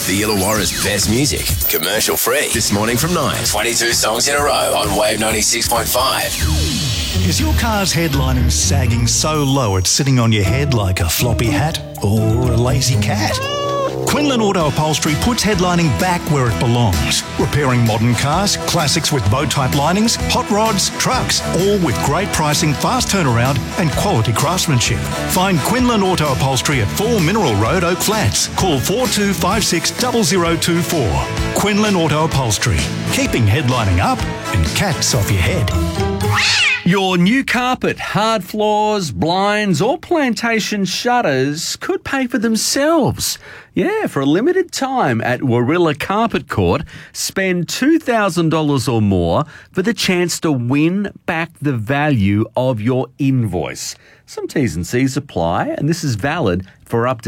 The Illawarra's best music, commercial free. This morning from 9. 22 songs in a row on Wave 96.5. Is your car's headlining sagging so low it's sitting on your head like a floppy hat or a lazy cat? Quinlan Auto Upholstery puts headlining back where it belongs. Repairing modern cars, classics with bow-type linings, hot rods, trucks, all with great pricing, fast turnaround and quality craftsmanship. Find Quinlan Auto Upholstery at 4 Mineral Road, Oak Flats. Call 4256 0024. Quinlan Auto Upholstery. Keeping headlining up and cats off your head. Your new carpet, hard floors, blinds or plantation shutters could pay for themselves. Yeah, for a limited time at Warilla Carpet Court, spend $2,000 or more for the chance to win back the value of your invoice. Some T's and C's apply, and this is valid for up to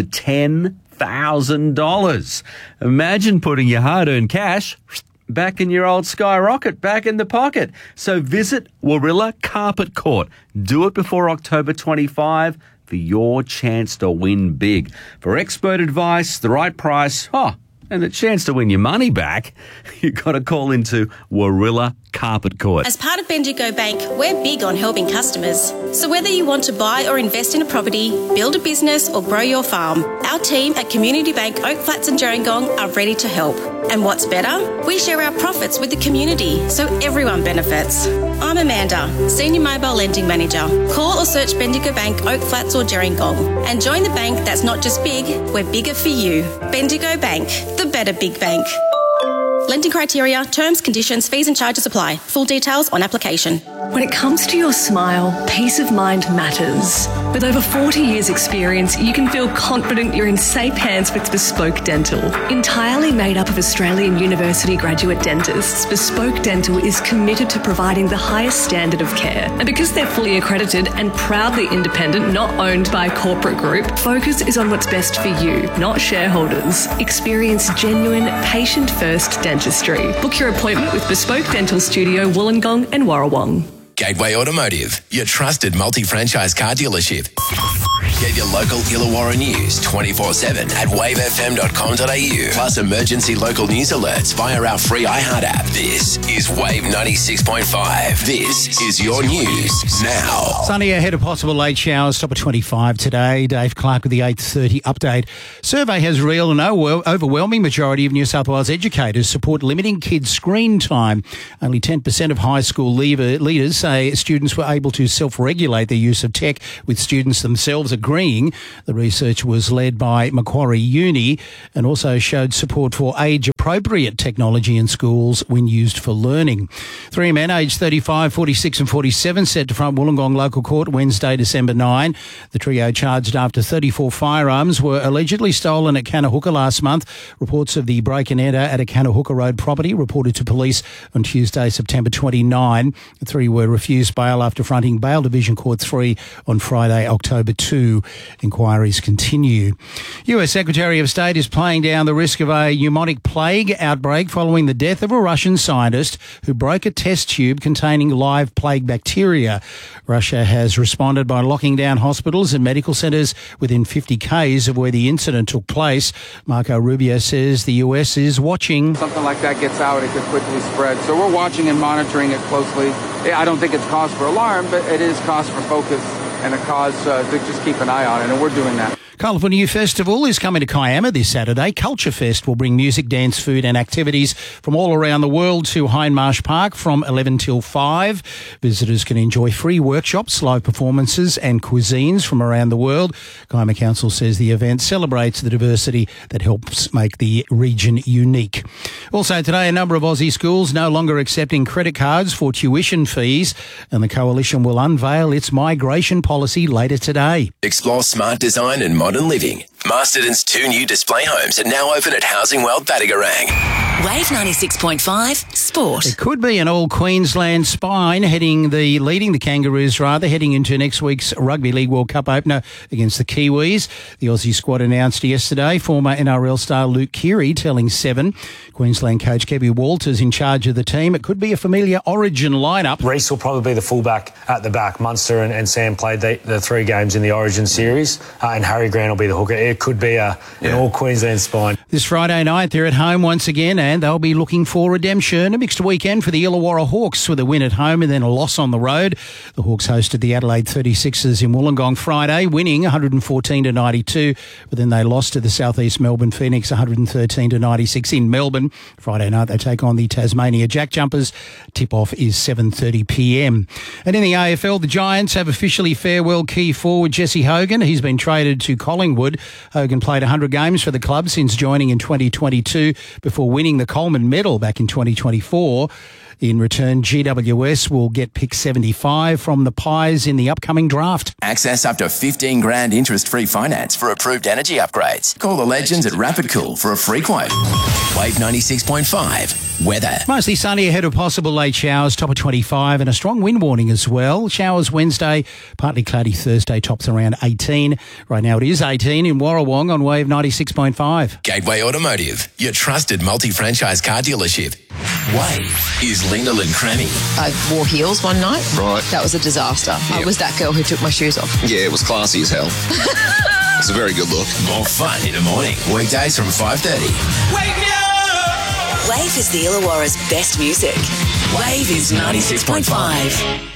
$10,000. Imagine putting your hard-earned cash back in your old skyrocket, back in the pocket. So visit Warilla Carpet Court. Do it before October 25 for your chance to win big. For expert advice, the right price, and the chance to win your money back, you've got to call into Warilla Carpet Court. As part of Bendigo Bank, we're big on helping customers. So whether you want to buy or invest in a property, build a business or grow your farm, our team at Community Bank Oak Flats and Gerringong are ready to help. And what's better? We share our profits with the community, so everyone benefits. I'm Amanda, Senior Mobile Lending Manager. Call or search Bendigo Bank Oak Flats or Gerringong and join the bank that's not just big, we're bigger for you. Bendigo Bank, the better big bank. Lending criteria, terms, conditions, fees and charges apply. Full details on application. When it comes to your smile, peace of mind matters. With over 40 years' experience, you can feel confident you're in safe hands with Bespoke Dental. Entirely made up of Australian University graduate dentists, Bespoke Dental is committed to providing the highest standard of care. And because they're fully accredited and proudly independent, not owned by a corporate group, focus is on what's best for you, not shareholders. Experience genuine, patient-first dentistry. Book your appointment with Bespoke Dental Studio, Wollongong and Warrawong. Gateway Automotive, your trusted multi-franchise car dealership. Get your local Illawarra news 24/7 at wavefm.com.au. Plus emergency local news alerts via our free iHeart app. This is Wave 96.5. This is your news now. Sunny ahead of possible late showers, top of 25 today. Dave Clark with the 8:30 update. Survey has revealed an overwhelming majority of New South Wales educators support limiting kids' screen time. Only 10% of high school leaders say students were able to self-regulate their use of tech, with students themselves agreeing. The research was led by Macquarie Uni and also showed support for age-appropriate technology in schools when used for learning. Three men aged 35, 46 and 47 set to front Wollongong Local Court Wednesday, December 9. The trio charged after 34 firearms were allegedly stolen at Cannahooka last month. Reports of the break and enter at a Cannahooka Road property reported to police on Tuesday, September 29. The three were refused bail after fronting Bail Division Court 3 on Friday, October 2. Inquiries continue. US Secretary of State is playing down the risk of a pneumonic plague outbreak following the death of a Russian scientist who broke a test tube containing live plague bacteria. Russia has responded by locking down hospitals and medical centres within 50 k's of where the incident took place. Marco Rubio says the US is watching. Something like that gets out, it could quickly spread. So we're watching and monitoring it closely. I don't think it's cause for alarm, but it is cause for focus and a cause to just keep an eye on it, and we're doing that. Colourful New Festival is coming to Kiama this Saturday. Culture Fest will bring music, dance, food and activities from all around the world to Hindmarsh Park from 11 till 5. Visitors can enjoy free workshops, live performances and cuisines from around the world. Kiama Council says the event celebrates the diversity that helps make the region unique. Also today, a number of Aussie schools no longer accepting credit cards for tuition fees, and the Coalition will unveil its migration policy later today. Explore smart design and modern living. Masterton's 2 new display homes are now open at Housing World Battigarang. Wave 96.5 Sport. It could be an all Queensland spine leading the Kangaroos heading into next week's Rugby League World Cup opener against the Kiwis. The Aussie squad announced yesterday former NRL star Luke Keary telling Seven. Queensland coach Kevin Walters in charge of the team. It could be a familiar Origin lineup. Reece will probably be the fullback at the back. Munster and Sam played the 3 games in the Origin series, and Harry Grant will be the hooker. could be an all-Queensland spine. This Friday night, they're at home once again, and they'll be looking for redemption. A mixed weekend for the Illawarra Hawks with a win at home and then a loss on the road. The Hawks hosted the Adelaide 36ers in Wollongong Friday, winning 114-92, but then they lost to the South East Melbourne Phoenix 113-96 in Melbourne. Friday night, they take on the Tasmania Jack Jumpers. Tip-off is 7:30pm. And in the AFL, the Giants have officially farewelled key forward Jesse Hogan. He's been traded to Collingwood. Hogan played 100 games for the club since joining in 2022 before winning the Coleman Medal back in 2024. In return, GWS will get pick 75 from the Pies in the upcoming draft. Access up to 15 grand interest-free finance for approved energy upgrades. Call the legends at Rapid Cool for a free quote. Wave 96.5. Weather. Mostly sunny ahead of possible late showers, top of 25, and a strong wind warning as well. Showers Wednesday, partly cloudy Thursday, tops around 18. Right now it is 18 in Warrawong on Wave 96.5. Gateway Automotive, your trusted multi-franchise car dealership. Wave is Linda Cremmy. I wore heels one night. Right. That was a disaster. I was that girl who took my shoes off. Yeah, it was classy as hell. It's a very good look. More fun in the morning. Weekdays from 5:30. Wake me up! Wave is the Illawarra's best music. Wave is 96.5.